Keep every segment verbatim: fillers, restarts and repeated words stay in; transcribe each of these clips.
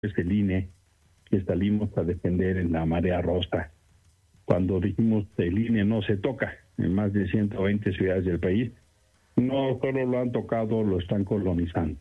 es el I N E que salimos a defender en la Marea Rosa. Cuando dijimos el I N E no se toca en más de ciento veinte ciudades del país, no solo lo han tocado, lo están colonizando.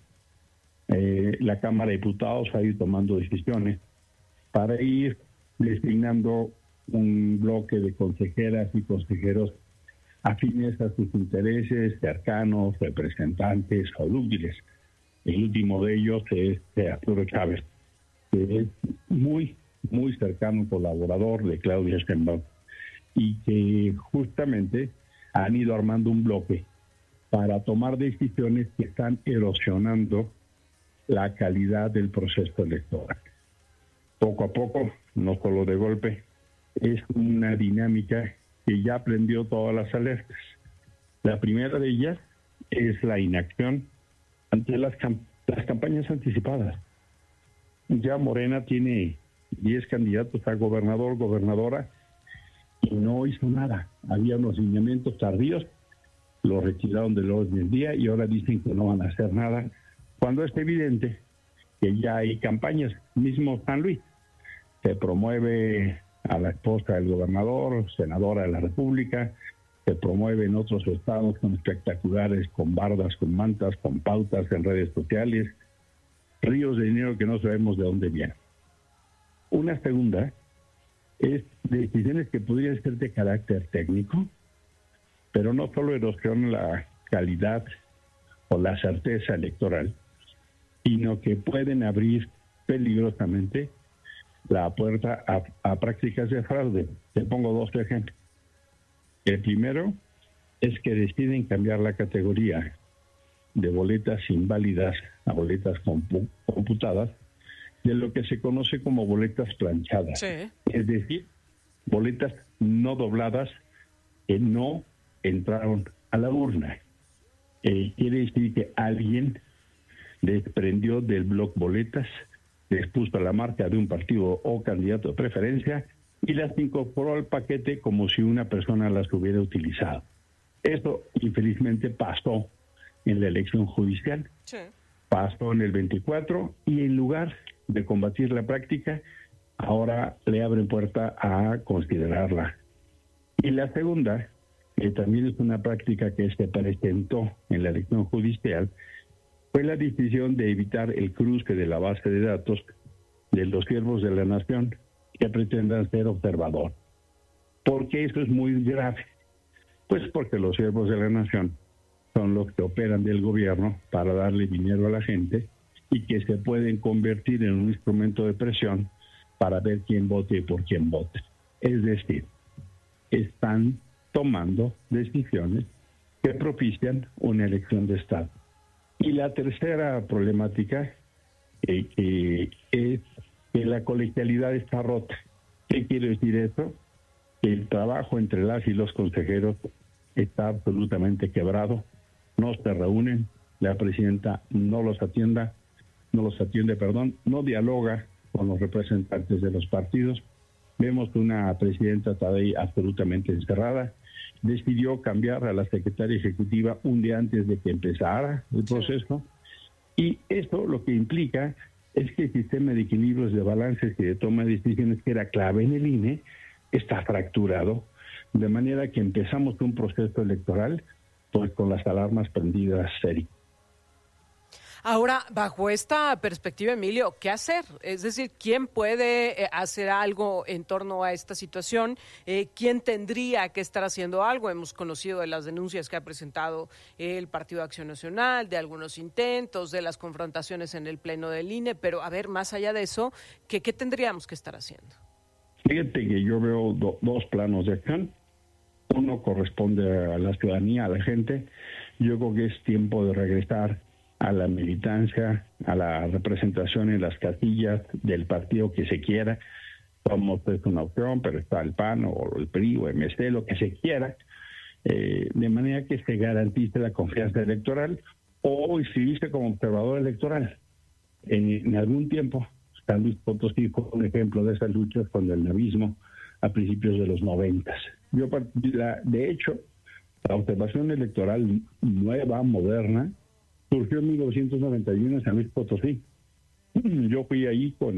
Eh, la Cámara de Diputados ha ido tomando decisiones para ir designando un bloque de consejeras y consejeros afines a sus intereses, cercanos, representantes o útiles. El último de ellos es Arturo Chávez, que es muy, muy cercano colaborador de Claudia Sheinbaum y que justamente han ido armando un bloque para tomar decisiones que están erosionando la calidad del proceso electoral. Poco a poco, no solo de golpe, es una dinámica que ya prendió todas las alertas. La primera de ellas es la inacción ante las, camp- las campañas anticipadas. Ya Morena tiene diez candidatos a gobernador, gobernadora, y no hizo nada. Había unos lineamientos tardíos, lo retiraron del orden del día y ahora dicen que no van a hacer nada, cuando es evidente que ya hay campañas. Mismo San Luis, se promueve a la esposa del gobernador, senadora de la República, se promueve en otros estados con espectaculares, con bardas, con mantas, con pautas en redes sociales, ríos de dinero que no sabemos de dónde vienen. Una segunda es decisiones que podrían ser de carácter técnico, pero no solo erosionan la calidad o la certeza electoral, sino que pueden abrir peligrosamente la puerta a, a prácticas de fraude. Te pongo dos ejemplos. El primero es que deciden cambiar la categoría de boletas inválidas a boletas compu- computadas de lo que se conoce como boletas planchadas. Sí. Es decir, boletas no dobladas que no entraron a la urna. Eh, quiere decir que alguien desprendió del bloc boletas, les puso la marca de un partido o candidato de preferencia y las incorporó al paquete como si una persona las hubiera utilizado. Esto infelizmente pasó en la elección judicial, Sí. pasó en el veinticuatro y en lugar de combatir la práctica, ahora le abren puerta a considerarla. Y la segunda, que también es una práctica que se presentó en la elección judicial, fue la decisión de evitar el cruce de la base de datos de los siervos de la nación que pretendan ser observador. ¿Por qué eso es muy grave? Pues porque los siervos de la nación son los que operan del gobierno para darle dinero a la gente y que se pueden convertir en un instrumento de presión para ver quién vote y por quién vote. Es decir, están tomando decisiones que propician una elección de Estado. Y la tercera problemática eh, eh, es que la colegialidad está rota. ¿Qué quiere decir eso? Que el trabajo entre las y los consejeros está absolutamente quebrado. No se reúnen, la presidenta no los atienda, no los atiende, perdón, no dialoga con los representantes de los partidos. Vemos una presidenta Tadei absolutamente encerrada. Decidió cambiar a la secretaria ejecutiva un día antes de que empezara el proceso. Y esto lo que implica es que el sistema de equilibrios, de balances y de toma de decisiones que era clave en el I N E está fracturado, de manera que empezamos un proceso electoral pues con las alarmas prendidas serias. Ahora, bajo esta perspectiva, Emilio, ¿qué hacer? Es decir, ¿quién puede eh, hacer algo en torno a esta situación? Eh, ¿Quién tendría que estar haciendo algo? Hemos conocido de las denuncias que ha presentado el Partido de Acción Nacional, de algunos intentos, de las confrontaciones en el Pleno del I N E, pero a ver, más allá de eso, ¿qué, qué tendríamos que estar haciendo? Fíjate que yo veo do, dos planos de acción. Uno corresponde a la ciudadanía, a la gente. Yo creo que es tiempo de regresar a la militancia, a la representación en las casillas del partido que se quiera. Somos es una opción, pero está el P A N o el P R I o M C, lo que se quiera, eh, de manera que se garantice la confianza electoral o inscribirse como observador electoral. En, en algún tiempo, San Luis Potosí fue un ejemplo de esas luchas con el navismo a principios de los noventas. Yo, de hecho, la observación electoral nueva, moderna, surgió en mil novecientos noventa y uno en San Luis Potosí. Yo fui ahí con